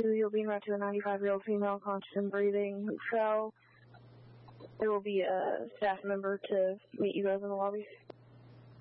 2, you'll be en route to a 95-year-old female conscious and breathing who fell. There will be a staff member to meet you guys in the lobby.